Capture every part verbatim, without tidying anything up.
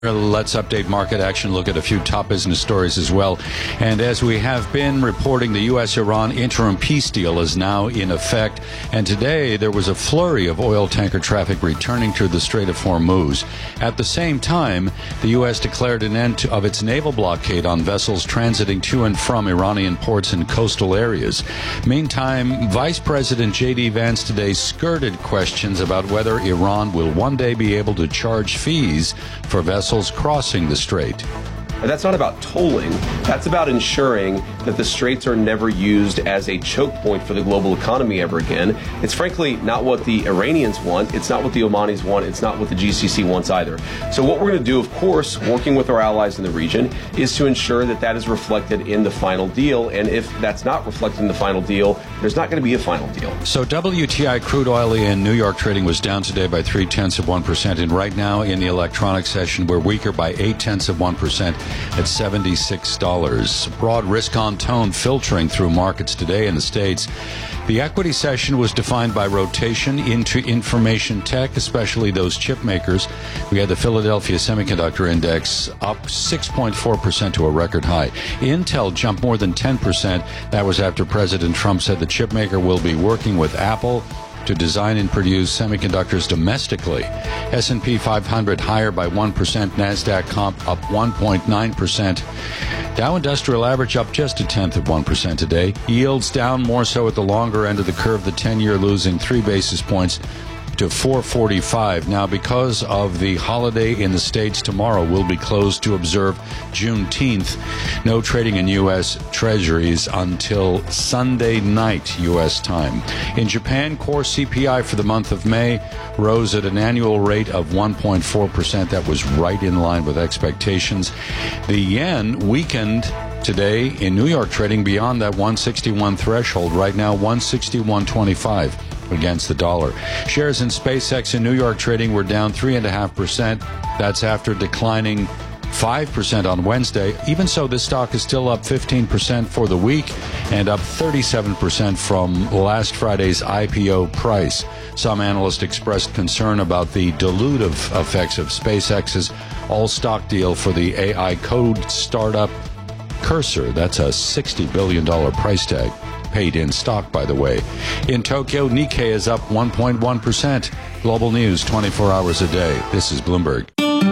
Let's update market action, look at a few top business stories as well. And as we have been reporting, the U S Iran interim peace deal is now in effect. And today there was a flurry of oil tanker traffic returning through the Strait of Hormuz. At the same time, the U S declared an end to, of its naval blockade on vessels transiting to and from Iranian ports and coastal areas. Meantime, Vice President J D Vance today skirted questions about whether Iran will one day be able to charge fees for vessels crossing the strait. That's not about tolling. That's about ensuring that the straits are never used as a choke point for the global economy ever again. It's frankly not what the Iranians want. It's not what the Omanis want. It's not what the G C C wants either. So what we're going to do, of course, working with our allies in the region, is to ensure that that is reflected in the final deal. And if that's not reflected in the final deal, there's not going to be a final deal. So W T I crude oil in New York trading was down today by three tenths of one percent. And right now in the electronic session, we're weaker by eight tenths of one percent. At seventy-six dollars. Broad risk-on tone filtering through markets today in the States. The equity session was defined by rotation into information tech, especially those chip makers. We had the Philadelphia Semiconductor Index up six point four percent to a record high. Intel jumped more than ten percent. That was after President Trump said the chip maker will be working with Apple to design and produce semiconductors domestically. S and P five hundred higher by one percent, NASDAQ comp up one point nine percent. Dow Industrial Average up just a tenth of one percent today. Yields down more so at the longer end of the curve, the ten-year losing three basis points to four forty-five. Now, because of the holiday in the States, tomorrow will be closed to observe Juneteenth. No trading in U S Treasuries until Sunday night U S time. In Japan, core C P I for the month of May rose at an annual rate of one point four percent. That was right in line with expectations. The yen weakened today in New York trading beyond that one sixty-one threshold. Right now, one sixty-one twenty-five. Against the dollar. Shares in SpaceX in New York trading were down three point five percent. That's after declining five percent on Wednesday. Even so, this stock is still up fifteen percent for the week and up thirty-seven percent from last Friday's I P O price. Some analysts expressed concern about the dilutive effects of SpaceX's all-stock deal for the A I code startup Cursor. That's a sixty billion dollars price tag. Paid in stock, by the way. In Tokyo, Nikkei is up one point one percent. Global news twenty-four hours a day. This is Bloomberg.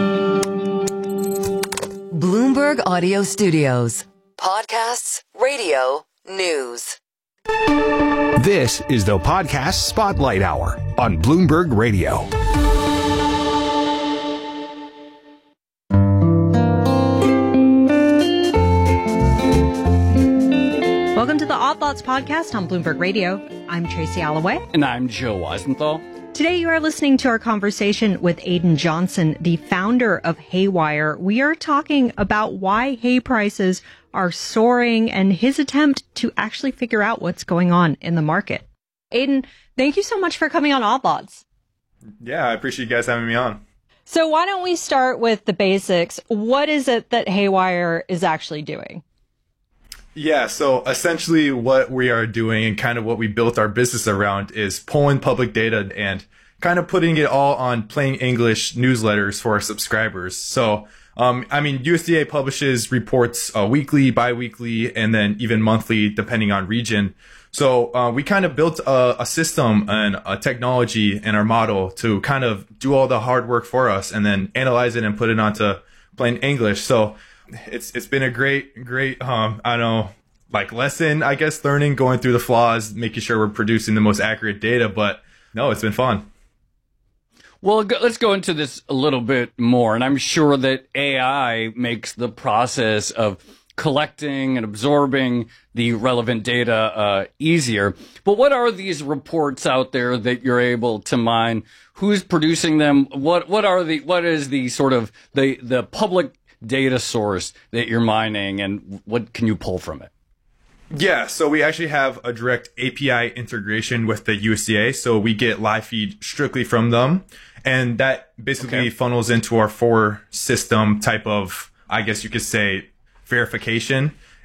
Bloomberg Audio Studios. Podcasts, radio, news. This is the Podcast Spotlight Hour on Bloomberg Radio. Welcome to the Odd Lots podcast on Bloomberg Radio. I'm Tracy Alloway. And I'm Joe Weisenthal. Today you are listening to our conversation with Aidan Johnson, the founder of Haywire. We are talking about why hay prices are soaring and his attempt to actually figure out what's going on in the market. Aidan, thank you so much for coming on Odd Lots. Yeah, I appreciate you guys having me on. So why don't we start with the basics? What is it that Haywire is actually doing? Yeah, so essentially what we are doing and kind of what we built our business around is pulling public data and kind of putting it all on plain English newsletters for our subscribers. So, um, I mean, U S D A publishes reports uh, weekly, bi-weekly, and then even monthly, depending on region. So uh, we kind of built a, a system and a technology and our model to kind of do all the hard work for us and then analyze it and put it onto plain English. So It's it's been a great, great, um, I don't know, like lesson, I guess, learning, going through the flaws, making sure we're producing the most accurate data. But no, it's been fun. Well, go, let's go into this a little bit more. And I'm sure that A I makes the process of collecting and absorbing the relevant data uh, easier. But what are these reports out there that you're able to mine? Who's producing them? What what are the what is the sort of the the public data source that you're mining, and what can you pull from it? Yeah, so we actually have a direct A P I integration with the U S D A, so we get live feed strictly from them, and that basically okay. funnels into our four system type of, I guess you could say, verification.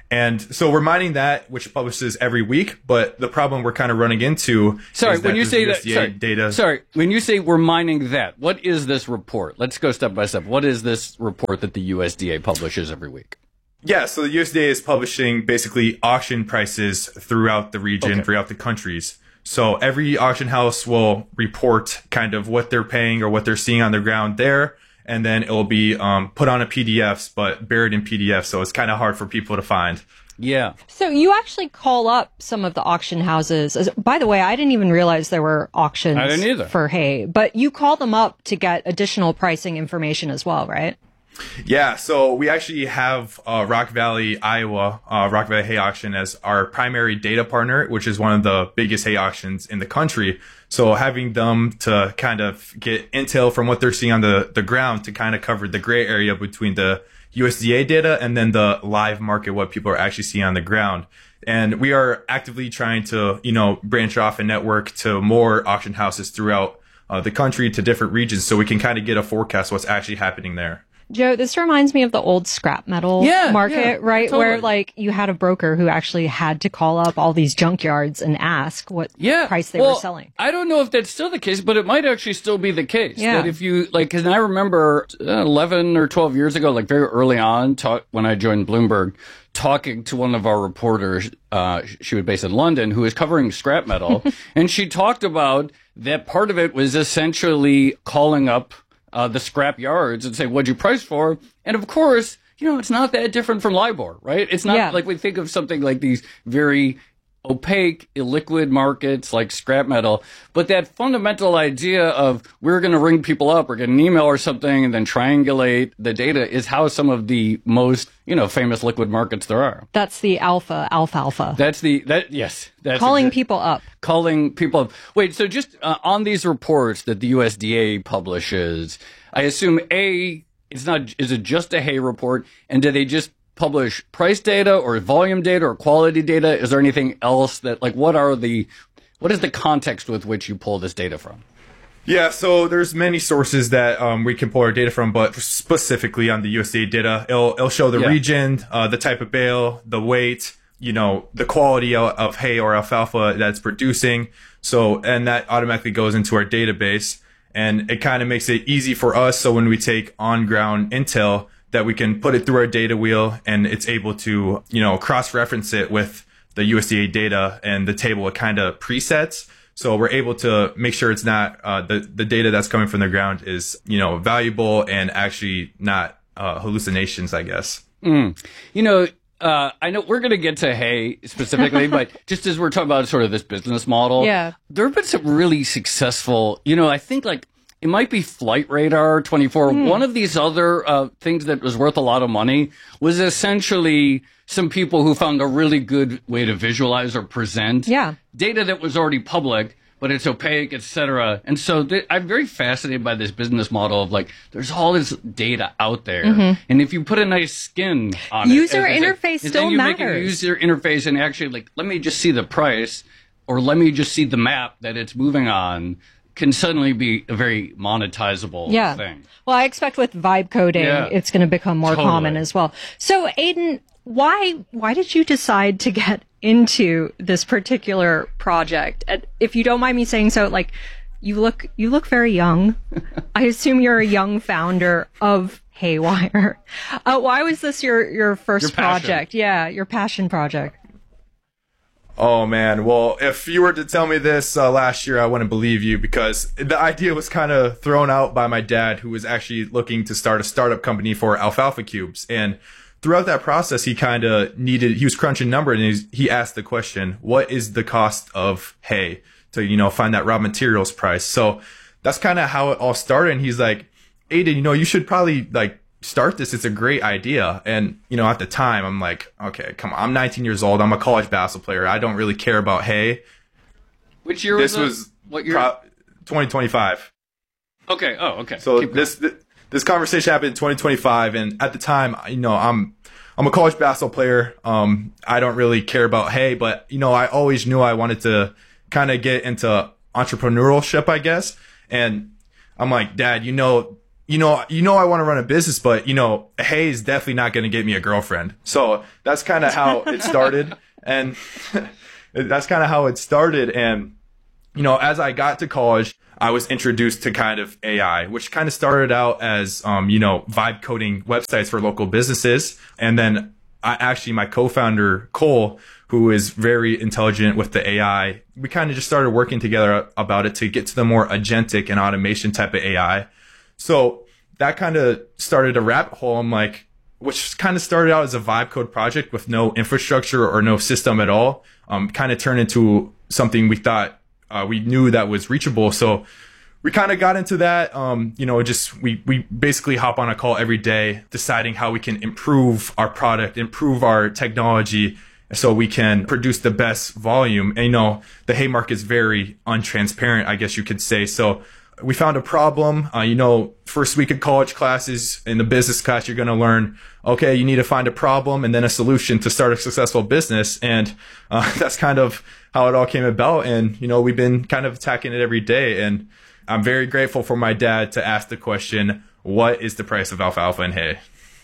And so we're mining that, which publishes every week. But the problem we're kind of running into sorry, is that when you say U S that, D A sorry, data. Sorry, when you say we're mining that, what is this report? Let's go step by step. What is this report that the U S D A publishes every week? Yeah, so the U S D A is publishing basically auction prices throughout the region, Okay. throughout the countries. So every auction house will report kind of what they're paying or what they're seeing on the ground there. And then it will be um, put on a P D Fs, but buried in P D Fs. So it's kind of hard for people to find. Yeah. So you actually call up some of the auction houses. As- By the way, I didn't even realize there were auctions I didn't either. for hay, but you call them up to get additional pricing information as well, right? Yeah, so we actually have uh, Rock Valley, Iowa, uh, Rock Valley Hay Auction as our primary data partner, which is one of the biggest hay auctions in the country. So having them to kind of get intel from what they're seeing on the, the ground to kind of cover the gray area between the U S D A data and then the live market, what people are actually seeing on the ground. And we are actively trying to, you know, branch off and network to more auction houses throughout uh, the country to different regions so we can kind of get a forecast what's actually happening there. Joe, this reminds me of the old scrap metal Yeah, market, yeah, right? totally. Where like you had a broker who actually had to call up all these junkyards and ask what Yeah. price they well, were selling. I don't know if that's still the case, but it might actually still be the case. Yeah. That if you, like, because I remember uh, eleven or twelve years ago, like very early on, talk, when I joined Bloomberg, talking to one of our reporters, uh, she was based in London, who was covering scrap metal. And she talked about that part of it was essentially calling up uh, the scrap yards and say, what'd you price for? And of course, you know, it's not that different from LIBOR, right? It's not Yeah. like we think of something like these very opaque, illiquid markets like scrap metal. But that fundamental idea of we're going to ring people up or get an email or something and then triangulate the data is how some of the most, you know, famous liquid markets there are. That's the alpha, alfalfa. That's the, that, yes. That's Calling exact- people up. calling people up. Wait, so just uh, on these reports that the U S D A publishes, I assume A, it's not, is it just a hay report? And do they just publish price data or volume data or quality data? Is there anything else that, like, what are the, what is the context with which you pull this data from? Yeah, so there's many sources that um, we can pull our data from, but specifically on the U S D A data, it'll, it'll show the Yeah. region, uh, the type of bale, the weight, you know, the quality of, of hay or alfalfa that's producing. So, and that automatically goes into our database, and it kind of makes it easy for us. So when we take on-ground intel, that we can put it through our data wheel, and it's able to, you know, cross-reference it with the U S D A data and the table. It kind of presets. So we're able to make sure it's not uh, the the data that's coming from the ground is, you know, valuable and actually not uh, hallucinations, I guess. Mm. You know, uh, I know we're going to get to hay specifically, but just as we're talking about sort of this business model, Yeah. there have been some really successful, you know, I think like it might be Flight Radar twenty-four. Hmm. One of these other uh, things that was worth a lot of money was essentially some people who found a really good way to visualize or present Yeah. data that was already public, but it's opaque, et cetera. And so th- I'm very fascinated by this business model of like, there's all this data out there. And if you put a nice skin on User it. as- as a- interface and still then you make a matters. user interface and actually like, let me just see the price or let me just see the map that it's moving on can suddenly be a very monetizable Yeah. thing. Well, I expect with vibe coding, Yeah. it's going to become more Totally. common as well. So, Aiden, why why did you decide to get into this particular project? And if you don't mind me saying so, like you look you look very young. I assume you're a young founder of Haywire. Uh, why was this your your first Your passion. project? Yeah, your passion project. Oh man, well, if you were to tell me this uh, last year, I wouldn't believe you, because the idea was kind of thrown out by my dad, who was actually looking to start a startup company for alfalfa cubes. And throughout that process, he kind of needed, he was crunching numbers, and he, was- he asked the question, what is the cost of hay to, you know, find that raw materials price? So that's kind of how it all started. And he's like, Aiden, you know, you should probably like start this. It's a great idea. And, you know, at the time, I'm like, okay, come on. I'm nineteen years old. I'm a college basketball player. I don't really care about hay. Which year This was, was it? What year? pro- twenty twenty-five. okay. Oh, okay. So Keep going. this th- this conversation happened in twenty twenty-five, and at the time, you know, I'm I'm a college basketball player. Um, I don't really care about hay, but you know, I always knew I wanted to kind of get into entrepreneurship, I guess. And I'm like, Dad, you know, you know, you know, I want to run a business, but you know, hay is definitely not going to get me a girlfriend. So that's kind of how it started. And that's kind of how it started. And, you know, as I got to college, I was introduced to kind of A I, which kind of started out as, um, you know, vibe coding websites for local businesses. And then I actually, my co-founder, Cole, who is very intelligent with the A I, we kind of just started working together about it to get to the more agentic and automation type of A I. So that kind of started a rabbit hole. I'm like, which kind of started out as a vibe code project with no infrastructure or no system at all, um, kind of turned into something we thought uh, we knew that was reachable. So we kind of got into that. Um, you know, just we we basically hop on a call every day, deciding how we can improve our product, improve our technology, so we can produce the best volume. And you know, the hay market is very untransparent, I guess you could say. So we found a problem. Uh, you know, first week of college classes, in the business class, you're going to learn, okay, you need to find a problem and then a solution to start a successful business. And uh, that's kind of how it all came about. And, you know, we've been kind of attacking it every day. And I'm very grateful for my dad to ask the question, what is the price of alfalfa and hay?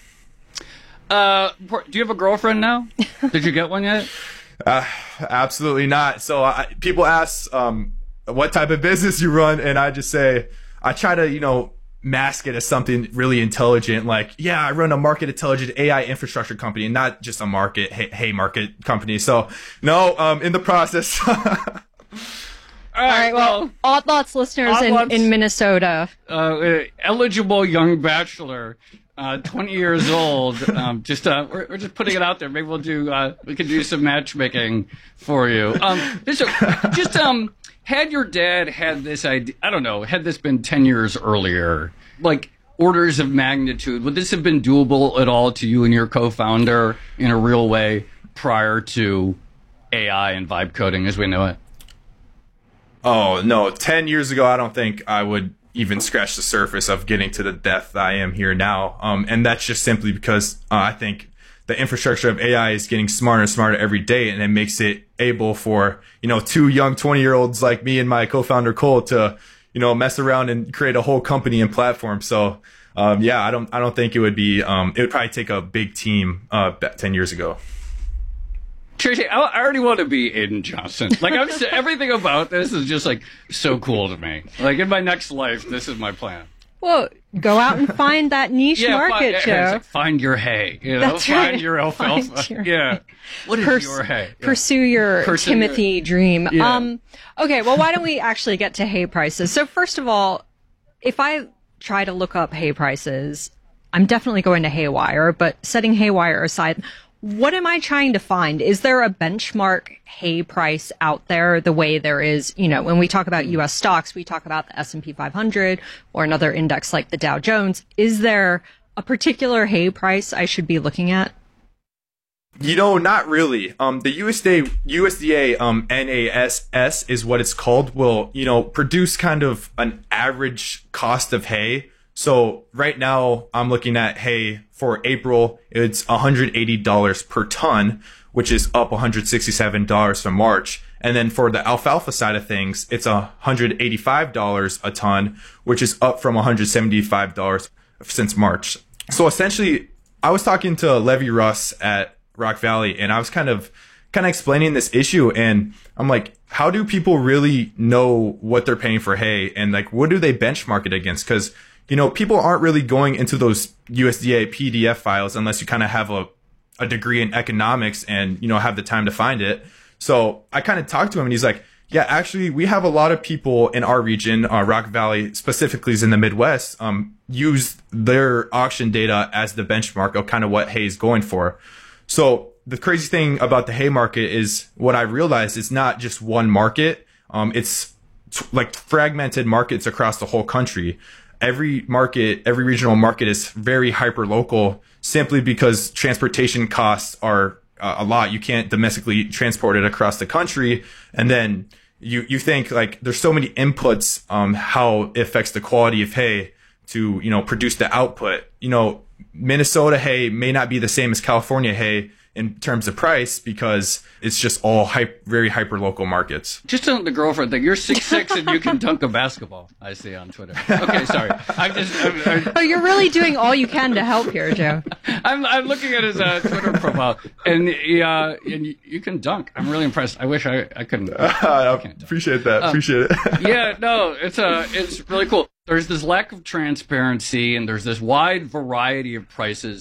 Uh, do you have a girlfriend now? Did you get one yet? Uh, absolutely not. So I, people ask, um, what type of business you run, and I just say, I try to, you know, mask it as something really intelligent, like, yeah, I run a market intelligent A I infrastructure company, and not just a market, hay, hay market company. So, no, um, in the process. All right, well, Odd Lots listeners Odd in, Lots, in Minnesota. Uh, eligible young bachelor, uh, twenty years old. Um, just, uh, we're, we're just putting it out there. Maybe we'll do, uh, we can do some matchmaking for you. Um, just, just, um, had your dad had this idea, I don't know, had this been ten years earlier, like orders of magnitude, would this have been doable at all to you and your co-founder in a real way prior to A I and vibe coding as we know it? Oh, no. ten years ago, I don't think I would even scratch the surface of getting to the depth I am here now. Um, and that's just simply because uh, I think the infrastructure of A I is getting smarter and smarter every day, and it makes it able for, you know, two young twenty-year-olds like me and my co-founder Cole to, you know, mess around and create a whole company and platform. So, um, yeah, I don't, I don't think it would be, um, it would probably take a big team uh, ten years ago. Tracy, I, I already want to be Aiden Johnson. Like, I'm just, everything about this is just like so cool to me. Like, in my next life, this is my plan. Well, go out and find that niche yeah, market, find, Joe. Like, find your hay. You know, That's find right. your alfalfa. Find your yeah. What is Purs- your hay? Yeah. Pursue your Pursue Timothy your... dream. Yeah. Um, okay, well, why don't we actually get to hay prices? So first of all, if I try to look up hay prices, I'm definitely going to Haywire, but setting Haywire aside, what am I trying to find? Is there a benchmark hay price out there the way there is, you know, when we talk about U S stocks, we talk about the S and P five hundred or another index like the Dow Jones. Is there a particular hay price I should be looking at? You know, not really. Um, the U S D A, U S D A um, N A S S is what it's called, will, you know, produce kind of an average cost of hay. So right now I'm looking at hay for April. It's one hundred eighty dollars per ton, which is up one hundred sixty-seven dollars from March. And then for the alfalfa side of things, it's one hundred eighty-five dollars a ton, which is up from one hundred seventy-five dollars since March. So essentially, I was talking to Levy Russ at Rock Valley, and I was kind of kind of explaining this issue, and I'm like, how do people really know what they're paying for hay, and like, what do they benchmark it against? Because, you know, people aren't really going into those U S D A P D F files unless you kind of have a, a degree in economics and, you know, have the time to find it. So I kind of talked to him, and he's like, yeah, actually, we have a lot of people in our region, uh, Rock Valley specifically is in the Midwest, um, use their auction data as the benchmark of kind of what hay is going for. So the crazy thing about the hay market is what I realized is not just one market. Um, it's t- like fragmented markets across the whole country. Every market, every regional market is very hyper local simply because transportation costs are uh, a lot. You can't domestically transport it across the country. And then you, you think like there's so many inputs, um, how it affects the quality of hay to, you know, produce the output. You know, Minnesota hay may not be the same as California hay in terms of price because it's just all hype, very hyper local markets. Just on the girlfriend thing, you're six six and you can dunk a basketball. I see on Twitter. Okay, sorry. I'm just. I'm, I'm, oh, you're really doing all you can to help here, Joe. I'm I'm looking at his uh, Twitter profile, and uh, and you, you can dunk. I'm really impressed. I wish I I couldn't. Uh, I appreciate that. Uh, appreciate it. yeah, no, it's uh, it's really cool. There's this lack of transparency, and there's this wide variety of prices